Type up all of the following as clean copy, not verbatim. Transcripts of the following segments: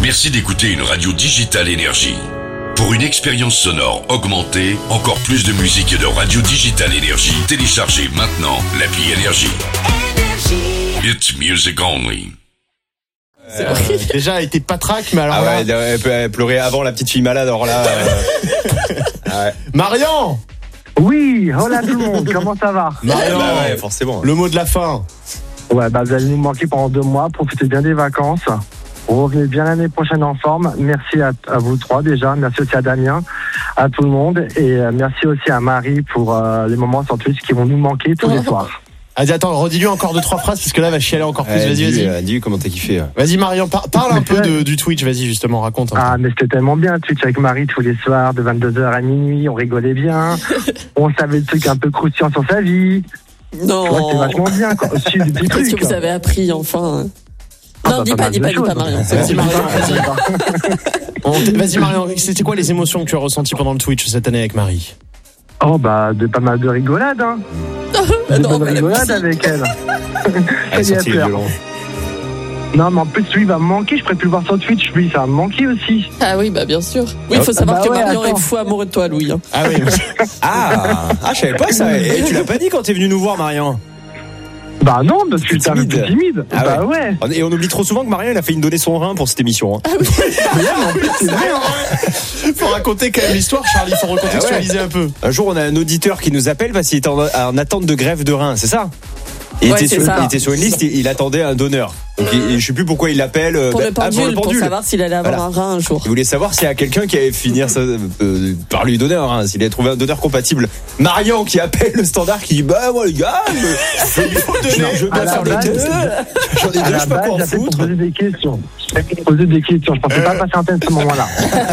Merci d'écouter une radio Digital Énergie. Pour une expérience sonore augmentée, encore plus de musique et de radio Digital Énergie, téléchargez maintenant l'appli Énergie. It's music only. Déjà, elle était patraque, mais alors elle pleurait avant la petite fille malade, alors là... ouais. Marian! Oui, hola tout le monde, comment ça va? Marian, ouais, forcément. Le mot de la fin. Ouais, vous allez nous manquer pendant 2 mois, profitez bien des vacances. Revenez bien l'année prochaine en forme. Merci à vous 3 déjà, merci aussi à Damien, à tout le monde, et merci aussi à Marie pour les moments sur Twitch qui vont nous manquer tous les soirs. Vas-y, attends, redis-lui encore 2-3 phrases, parce que là, elle va chialer encore plus. Vas-y. Dis-lui comment t'as kiffé. Vas-y, Marian, parle un peu du Twitch, vas-y, justement, raconte. Ah, mais c'était tellement bien, Twitch avec Marie tous les soirs, de 22h à minuit, on rigolait bien, on savait des trucs un peu croustillants sur sa vie. Non. Ouais, c'est vachement bien, quoi. Qu'est-ce que vous avez appris, enfin? Non, dis pas, Marion. Vas-y, Marion. Vas-y, Marion, c'était quoi les émotions que tu as ressenties pendant le Twitch cette année avec Marie? Oh, de pas mal de rigolades, hein. Des bonnes rigolades avec elle. Elle est sortie violent. Non, mais en plus, lui, il va me manquer. Je pourrais plus le voir sur Twitch. Lui, ça va me manquer aussi. Ah oui, bien sûr. Oui, il faut savoir que Marion est fou amoureux de toi, Louis. Hein. Ah oui. Je savais pas ça. Et tu l'as pas dit quand t'es venu nous voir, Marion? Non, parce que t'es un peu timide. Ouais. Et on oublie trop souvent que Marion, elle a failli nous donner son rein pour cette émission. Hein. Ah oui. C'est vrai, hein. Faut raconter quand même l'histoire, Charlie. Faut recontextualiser un peu. Un jour, on a un auditeur qui nous appelle parce qu'il était en attente de greffe de rein, c'est ça? Il était sur une liste, il attendait un donneur. Donc je sais plus pourquoi il l'appelle. Pour le pendule, pour savoir s'il allait avoir un rein un jour. Il voulait savoir s'il y a quelqu'un qui allait finir par lui donner un rein, s'il allait trouver un donneur compatible. Marion qui appelle le standard qui dit moi les gars, je veux bien faire le test. J'en ai deux, je sais pas quoi en foutre. Poser des questions. Je pensais pas passer un test à ce moment-là.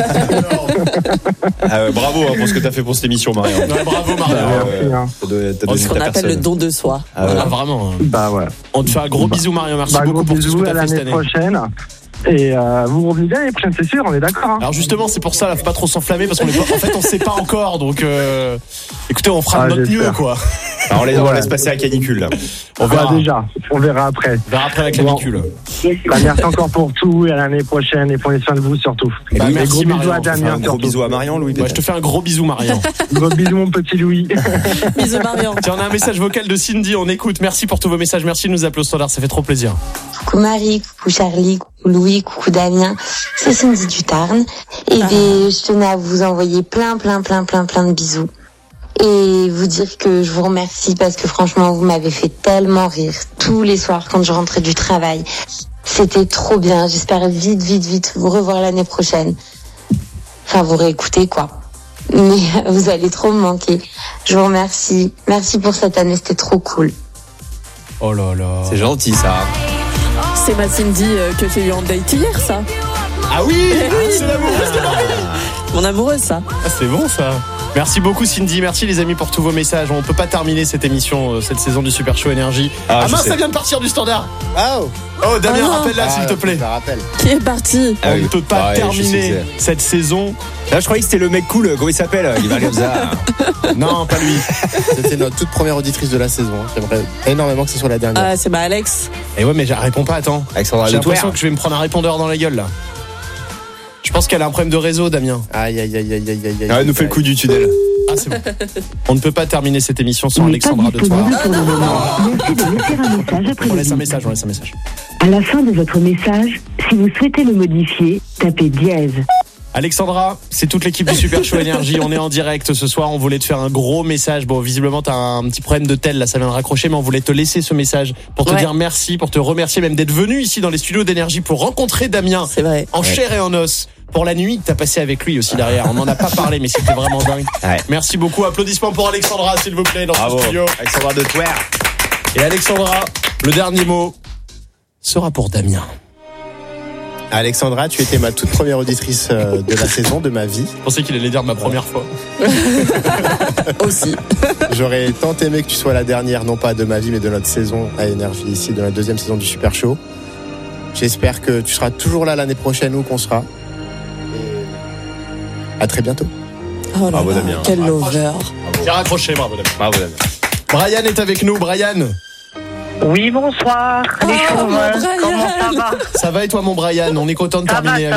Bravo pour ce que t'as fait pour cette émission, Marion. Ouais, bravo, Marion. C'est ce qu'on appelle le don de soi. Vraiment. Ouais. On te fait un gros bisou, Marion. Merci beaucoup pour tout ce que t'as fait cette année. Prochaine. Et vous revenez bien l'année prochaine, c'est sûr, on est d'accord. Hein. Alors justement, c'est pour ça, là, faut pas trop s'enflammer parce on sait pas encore. Donc, écoutez, on fera de notre mieux, quoi. Alors on laisse passer la canicule. Là. On verra déjà. On verra après. On verra après la canicule. Merci encore pour tout et à l'année prochaine et prenez soin de vous surtout. Merci, gros bisous à Damien. Un gros bisou à Marion, Louis. Je te fais un gros bisou, Marion. Gros bisous, mon petit Louis. Bisous, Marion. Tiens, on a un message vocal de Cindy. On écoute. Merci pour tous vos messages. Merci de nous appeler au standard. Ça fait trop plaisir. Coucou Marie, coucou Charlie, coucou Louis, coucou Damien. C'est Cindy du Tarn. Et je tenais à vous envoyer plein de bisous. Et vous dire que je vous remercie parce que franchement, vous m'avez fait tellement rire tous les soirs quand je rentrais du travail. C'était trop bien. J'espère vite vous revoir l'année prochaine. Enfin, vous réécouter, quoi. Mais vous allez trop me manquer. Je vous remercie. Merci pour cette année, c'était trop cool. Oh là là. C'est gentil, ça. C'est ma Cindy que j'ai eu en date hier, ça. Ah oui, c'est l'amoureuse de Marie. Mon amoureuse, ça. Ah, c'est bon, ça. Merci beaucoup, Cindy. Merci, les amis, pour tous vos messages. On peut pas terminer cette émission, cette saison du Super Show Énergie. Mince, ça vient de partir du standard. Oh, Damien, rappelle-la, s'il te plaît. Qui est parti? On ne peut pas terminer cette saison. Là, je croyais que c'était le mec cool. Comment il s'appelle? Il va comme ça. Non, pas lui. C'était notre toute première auditrice de la saison. J'aimerais énormément que ce soit la dernière. C'est Alex. Et ouais, mais je réponds pas, attends. Alexandra, j'ai l'impression que je vais me prendre un répondeur dans la gueule, là. Je pense qu'elle a un problème de réseau, Damien. Aïe. Elle nous fait le coup du tunnel. Ah, c'est bon. On ne peut pas terminer cette émission sans Alexandra de toi. On laisse un message. À la fin de votre message, si vous souhaitez le modifier, tapez dièse. Alexandra, c'est toute l'équipe du Super Show Énergie. On est en direct ce soir. On voulait te faire un gros message. Bon, visiblement, t'as un petit problème de tel, là, ça vient de raccrocher, mais on voulait te laisser ce message pour te dire merci, pour te remercier même d'être venu ici dans les studios d'Énergie pour rencontrer Damien. C'est vrai. En chair et en os. Pour la nuit que t'as passé avec lui aussi derrière. On n'en a pas parlé, mais c'était vraiment dingue. Ouais. Merci beaucoup. Applaudissements pour Alexandra, s'il vous plaît, dans ce studio. Alexandra de Twer. Et Alexandra, le dernier mot sera pour Damien. Alexandra, tu étais ma toute première auditrice de la saison, de ma vie. Je pensais qu'il allait dire ma première fois. Aussi. J'aurais tant aimé que tu sois la dernière, non pas de ma vie, mais de notre saison à Énergie, ici, de la deuxième saison du Super Show. J'espère que tu seras toujours là l'année prochaine, où qu'on sera. Et à très bientôt. Oh là bravo là, Damien. quel lover. J'ai raccroché, bravo Damien. Bravo Damien. Brian est avec nous, Brian. Oui, bonsoir. Les chauves, comment ça va? Ça va et toi, mon Brian? On est content de terminer.